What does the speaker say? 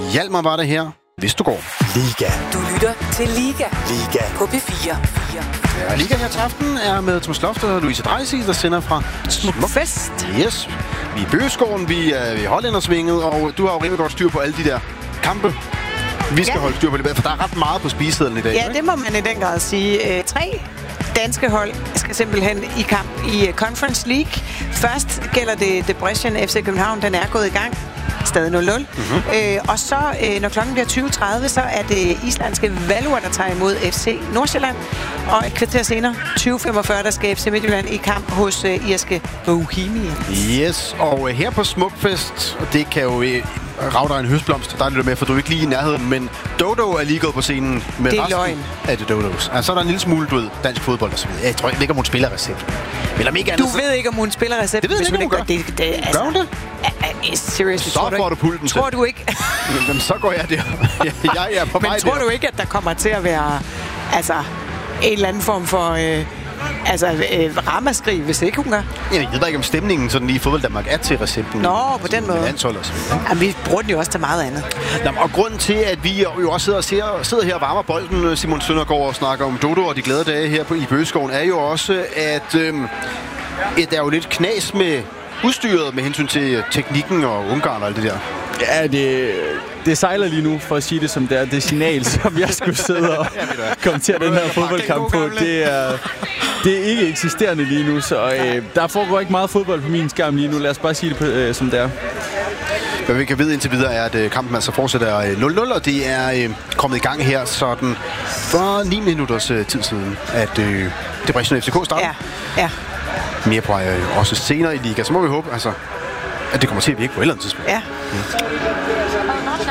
Hjalmar var det her. Hvis du går. Liga. Du lytter til Liga. Liga. På P4. Ja, Liga her til aften er med Thomas Loft og Louise Dreisig, der sender fra Smukfest. Yes. Vi er i Bøgeskoven, vi er i Hollændersvinget, og du har jo rimelig godt styr på alle de der kampe. Vi skal holde styr på det, for der er ret meget på spisesedlen i dag. Ja, det må man i den grad sige. 3 danske hold skal simpelthen i kamp i Conference League. Først gælder det Debrecen FC København, den er gået i gang. Stadig 0-0. Og så, når klokken bliver 20.30, så er det islandske Valur, der tager imod FC Nordsjælland. Og et kvarter senere, 20.45, der skal FC Midtjylland i kamp hos irske Bohemia. Yes, og her på Smukfest, og det kan jo rave dig en høstblomst, der er lidt med, for du er ikke lige i nærheden, men Dodo er lige gået på scenen med det er resten løgn. af det Dodos. Altså, så er der en lille smule, du ved, dansk fodbold og så videre. Jeg tror ikke, om hun spiller recept. Eller mega Du ved ikke, om hun spiller recept, det ved hvis jeg ikke, hun hun ikke gør det. Altså, gør hun det? Seriously, Så får du pulten til. Tror du ikke? Jamen, så går jeg der. Jeg er på vej Men tror der. du ikke, at der kommer til at være en eller anden form for ramaskrig, hvis ikke hun gør? Jeg ved ikke, om stemningen sådan lige i fodbold Danmark er til recepten. Nå, på den måde. Landshold og så videre. Jamen, vi bruger den jo også til meget andet. Nå, og grunden til, at vi jo også sidder her og varmer bolden, Simon Søndergaard, og snakker om Dodo og de glade dage her i Bøgeskoven, er jo også, at der er jo lidt knas med udstyret med hensyn til teknikken og Ungarn og alt det der. Ja, det sejler lige nu, for at sige det som det er. Det signal, som jeg skulle sidde og kommentere den her fodboldkamp på, det er ikke eksisterende lige nu. Så der foregår ikke meget fodbold på min skærm lige nu. Lad os bare sige det som det er. Hvad vi kan vide indtil videre er, at kampen altså fortsætter 0-0, og det er kommet i gang her sådan for 9 minutters tid siden, at Debrecen FCK starter. Ja. Mere på også senere i liga, så må vi håbe, altså, at det kommer til at virke på et eller andet tidspunkt. Ja.